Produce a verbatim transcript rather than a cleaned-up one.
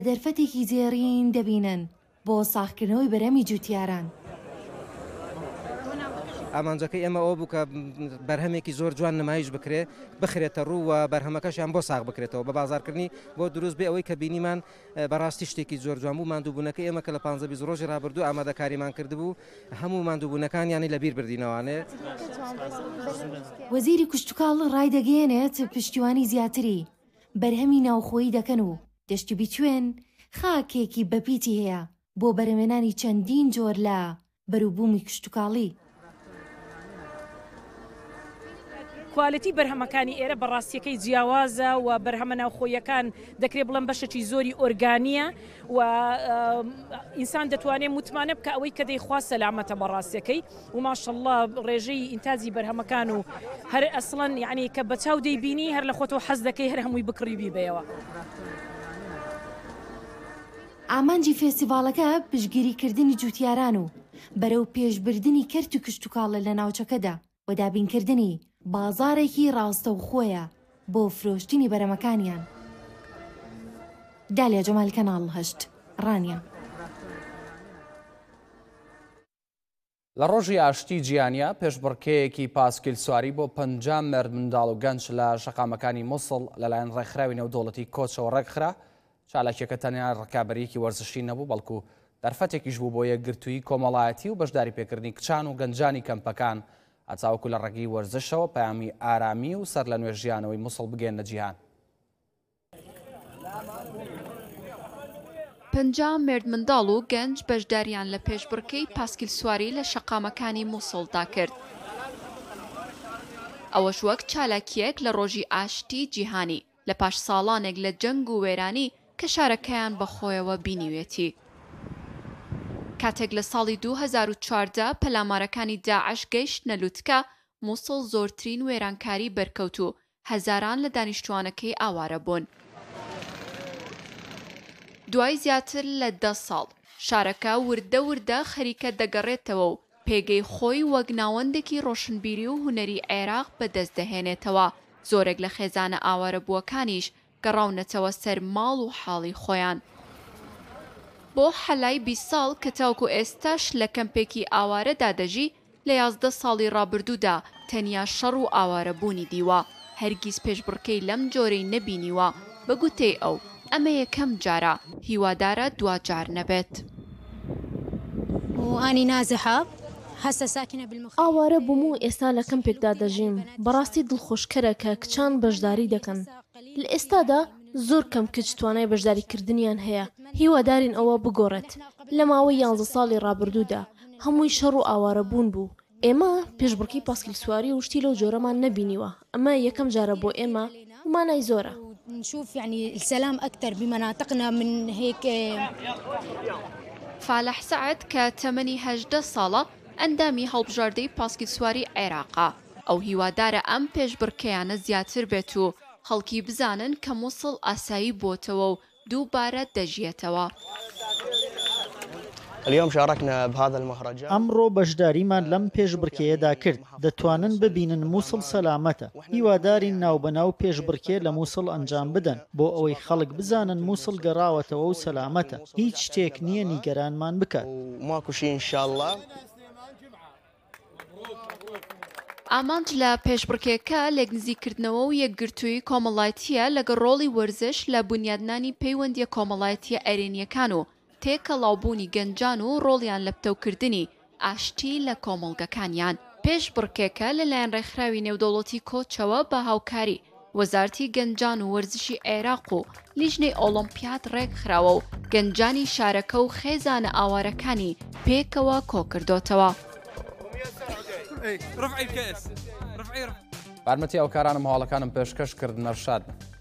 دەرفەتێکی زێڕین دەبینن بۆ ساختکردنەوەی بەرهەمی جوتیاران. ئامانجەکەی ئێمە ئەوە بوو کە بەرهەمێکی زۆر جوان نمایش بکرێ بخرێتە ڕوو و بەرهەمەکەشیان بۆ ساغ بکرێتەوە بە بازارکردنی بۆ دروست بێ ئەوەی کە بینیمان بەڕاستی شتێکی زۆر جوان بوو. ماندووبوونەکەی ئێمە کە لە پانزە بیست ڕۆژی ڕابردوو ئامادەکاریمان کردبوو هەموو ماندووبوونەکانیانی لەبیر بردینەوەوانێ. وەزیری کوشتتوکاڵ ڕایدەگەێنێت پشتیوانی زیاتری بەرهەمی ناوخۆیی دەکەن و دەشتی بیتوێن خاکێکی بەپیتی هەیە بۆ بەرهەمێنانی چەندین جۆر لە بەرووبوومی کوشتتوکاڵی. کوالیتی بەرهەمەکانی ئێرە بەڕاستیەکەی جیاوازە و بەرهەمە ناوخۆیەکان دەکرێت بڵێن بەشێکی زۆری ئۆرگانیە و ئینسان دەتوانێت متمانە بکە ئەوەی کە دەیخوا سەلامەتە بەڕاستیەکەی و ماشەڵڵا ڕێژەی ئینتاجی بەرهەمەکان و هەر ئەسڵەن یعنی کە بەچاو دەیبینی هەر لە خۆتەوە حەز دەکەی هەر هەمووی بکڕی بیبێەوە. ئامانجی فێستیڤالەکە پشتگیریکردنی جوتیاران و بەرەو پێشبردننی کەرت و کشتتوکاڵە لە ناوچەکەدا و دابینکردنی بازارێکی ڕاستەوخۆیە بۆ فرۆشتنی بەرەمەکانیان. دالیا جەمال کەناڵ هەشت ڕانیا. لە ڕۆژی ئاشتی جیهانیا پێشبڕکەیەکی پاسکیل سواری بۆ پەنجام مرد منداڵ و گەنج لە شەقامەکانی مووسڵ لەلایەن ڕێکخراوی نێودەوڵەتی کۆچەوە ڕێکخرا. چالاکیەکە تەنیا ڕکابەریەکی وەرزشی نەبوو بەڵکو دەرفەتێکیش بوو بۆ یەکگرتووی کۆمەڵایەتی و بەشداری پێکردنی کچان و گەنجانی کەمپەکان ئەچاوکو لە ڕێگەی وەرزشەوە پەیامی ئارامی و سەر لە نوێ ژیانەوەی مووسڵ بگەێنە جیهان. پەنجام مرد منداڵ و گەنج بەشداریان لە پێشبڕکەی پاسکیل سواری لە شەقامەکانی مووسڵدا کرد. ئەوەش وەک چالاکیەک لە ڕۆژی ئاشتی جیهانی لە پاش ساڵانێک لە جەنگ و وێرانی کە شارەکەیان بەخۆیەوە بینیوێتی. کاتێک لە ساڵی دوو هەزار و چواردە پەلامارەکانی داعش گەیشت نەلووتکە مووسڵ زۆرترین وێرانکاری بەرکەوت و هەزاران لە دانیشتوانەکەی ئاوارە بوون. دوای زیاتر لە دە ساڵ شارەکە وردە وردە خەریکە دەگەڕێتەوە و پێگەی خۆی وەک ناوەندێکی ڕۆشنبیری و هونەری عێراق بەدەست دەهێنێتەوە. زۆرێک لە خێزانە ئاوارە بووەکانیش گەڕاونەتەوە سەر ماڵ و حاڵی خۆیان. بۆ حەلای بیست ساڵ کە تاوکو ئێستاش لە کەمپێکی ئاوارەدا دەژی لە یازدە ساڵی ڕابردوودا تەنیا شەڕ و ئاوارەبوونی دیوە. هەرگیز پێشبڕکەی لەم جۆرەی نەبینیوە. بە گوتەی ئەو ئەمە یەکەم جارە هیوادارە دوجار نەبێت. وأني نازحة ئاوارە بووم و ئێستا لە کەمپێکدا دەژیم. بەڕاستی دڵخۆشکەرە کە کچان بەشداری دەکەن. لە ئێستادا زۆر کەم کچ توانای بەشداریکردنیان هەیە. هیوادارین ئەوە بگۆڕێت. لە ماوەی یانزە ساڵی ڕابردوودا هەمووی شەڕ و ئاوارە بوون بوو. ئێمە پێشبڕکەی پاسکیل سواری و شتی لەو جۆرەمان نەبینیوە. ئەمە یەکەم جارە بۆ ئێمە ومانای زۆرە. نشوف يعني السلام أكثر بمناطقنا من هيك. فالح سعد کە تەمەنی هەژدە ساڵە ئەندامی هەڵبژاردەی پاسکیل سواری عێراقا. ئەو هیوادارە ئەم پێشبڕکەیانە زیاتر بێت و خەڵکی بزانن کە مووسڵ ئاسایی بۆتەوە و دووبارە دەژیێتەوە. ئەمڕۆ بەشداریمان لەم پێشبڕکەیەدا کرد. دەتوانن ببینن مووسڵ سەلامەتە. هیوادارین ناوبەناو پێشبڕکێ لە مووسڵ ئەنجام بدەن بۆ ئەوەی خەڵک بزانن مووسڵ گەڕاوەتەوە و سەلامەتە. هیچ شتێک نییە نیگەرانمان بکات. ئامانج لە پێشبڕکێکە لێکنزیکردنەوە و یەکگرتووی کۆمەڵایەتیە لەگەڵ ڕۆڵی وەرزش لە بنیادنانی پەیوەندیە کۆمەڵایەتیە ئەرێنیەکان و تێکەڵاوبوونی گەنجان و ڕۆڵیان لە پتەوکردنی ئاشتی لە کۆمەڵگەکانیان. پێشبڕکێکە لەلایەن ڕێکخراوی نێودەوڵەتی کۆچەوە بە هاوکاری وەزارەتی گەنجان و وەرزشی عێراق و لیژنەی ئۆلۆمپیاد ڕێکخراوە و گەنجانی شارەکە و خێزانە ئاوارەکانی پێکەوە کۆکردوتەوە. بارمەتی ئەو کارانم هەواڵەکانم پێشکەش کرد نەرشاد.